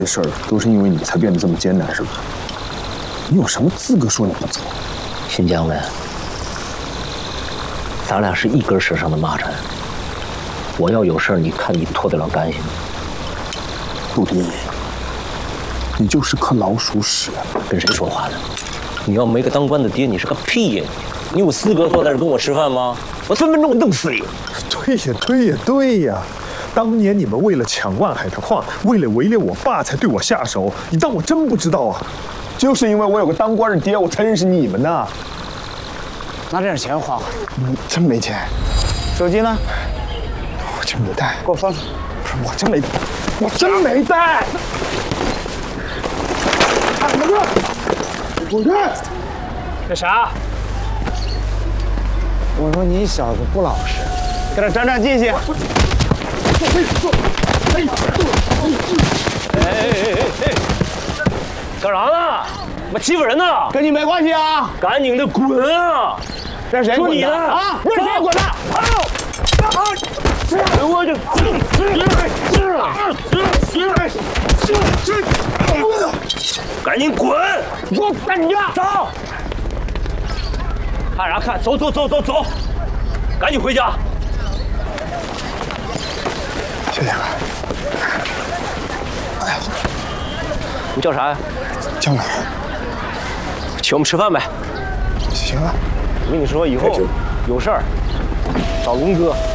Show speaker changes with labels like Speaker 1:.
Speaker 1: 这事儿都是因为你才变得这么艰难，是吧？你有什么资格说你不走？
Speaker 2: 新姜文，咱俩是一根绳上的蚂蚱。我要有事儿，你看你脱得了干系吗？
Speaker 1: 陆迪，你就是颗老鼠屎。
Speaker 2: 跟谁说话呢？你要没个当官的爹，你是个屁呀！你有资格坐在这跟我吃饭吗？我分分钟弄死你！
Speaker 1: 对呀！当年你们为了抢万海的矿，为了围猎我爸才对我下手，你当我真不知道啊？就是因为我有个当官的爹，我才认识你们呢。
Speaker 3: 拿这点钱花花。
Speaker 1: 真没钱。
Speaker 3: 手机呢？
Speaker 1: 我真没带。
Speaker 3: 给我翻翻。
Speaker 1: 不是，我真没带。看什么？滚开！
Speaker 3: 这啥？我说你小子不老实，给他长长记性。
Speaker 2: 干啥呢？妈欺负人呢？
Speaker 3: 跟你没关系啊！
Speaker 2: 赶紧的滚啊！
Speaker 3: 让谁滚的啊？让谁滚的？
Speaker 2: 我就赶紧滚！
Speaker 3: 给我站着！
Speaker 2: 走！看啥看？走！赶紧回家！
Speaker 1: 谢谢。哎呀，
Speaker 2: 你叫啥呀？
Speaker 1: 江哪？
Speaker 2: 请我们吃饭呗。
Speaker 1: 行啊。
Speaker 2: 我跟你说，以后有事儿找龙哥。